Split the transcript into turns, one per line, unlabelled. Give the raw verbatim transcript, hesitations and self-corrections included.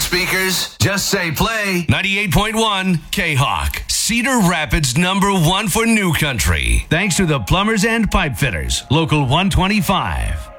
speakers, just say play.
ninety-eight point one K-Hawk, Cedar Rapids number one for new country. Thanks to the Plumbers and Pipe Fitters, Local one twenty-five.